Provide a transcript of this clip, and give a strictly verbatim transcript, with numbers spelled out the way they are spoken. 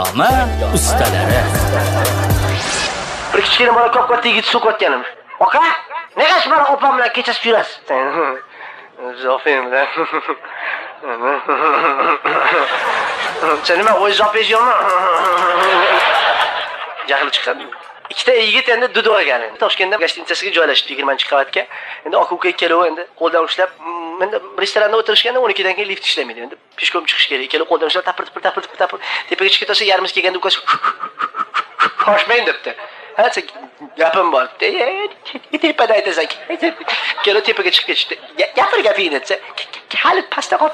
Ama ustalari. Bir kichkina bola ko'p-ko'p yigit suv qutyapman. Oqa, nega shu bola opam bilan kechasi yurasiz? Zofim bilan. Sen nima o'z zofingmi? Jahli chiqadi. Ikkita yigit endi Duduga kelgan. Toshkentda gastitsasiga joylashdi yigirmanchi qavatga. Endi oq uka ikkalovi endi qo'ldan ushlab, endi restoranda o'tirishganda o'n ikkidan keyin lift ishlaydi endi. Peshkom chiqish kerak. Ikkalovi qo'ldan ushlab tapir tapir tapir tapir tepaga chiqib ketsa yarmisi kelganda ukasi qo'shmayin debdi. Ha, sen gapim bor. Tepada aytasan. Ikkalovi tepaga chiqib ketishdi. Gapir gapingni desa, hali pastda